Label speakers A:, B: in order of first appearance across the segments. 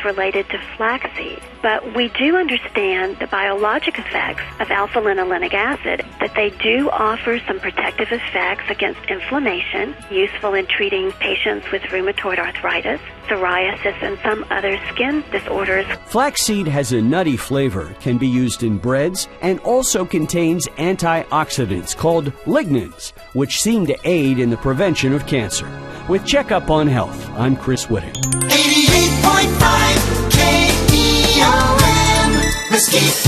A: related to flaxseed. But we do understand the biologic effects of alpha-linolenic acid, that they do offer some protective effects against inflammation, useful in treating patients with rheumatoid arthritis, psoriasis, and some other skin disorders.
B: Flaxseed has a nutty flavor, can be used in breads, and also contains antioxidants called lignans, which seem to aid in the prevention of cancer. With Checkup on Health, I'm Chris Whitting.
C: 88.5 KEOM, Mesquite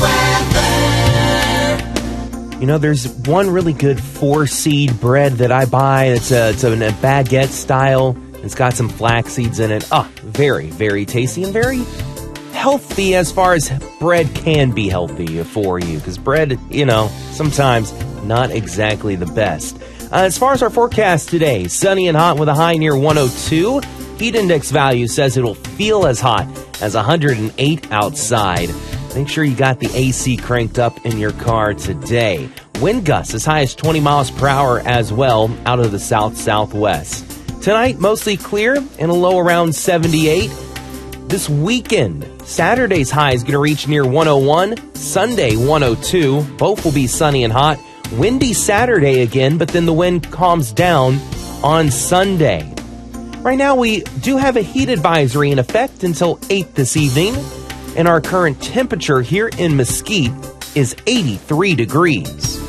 C: Weather.
D: You know, there's one really good 4-seed bread that I buy. It's a baguette style. It's got some flax seeds in it. Very, very tasty and very healthy as far as bread can be healthy for you. Because bread, sometimes not exactly the best. As far as our forecast today, sunny and hot with a high near 102. Heat index value says it'll feel as hot as 108 outside. Make sure you got the AC cranked up in your car today. Wind gusts as high as 20 miles per hour as well out of the south-southwest. Tonight, mostly clear and a low around 78. This weekend, Saturday's high is going to reach near 101. Sunday, 102. Both will be sunny and hot. Windy Saturday again, but then the wind calms down on Sunday. Right now, we do have a heat advisory in effect until 8 this evening, and our current temperature here in Mesquite is 83 degrees.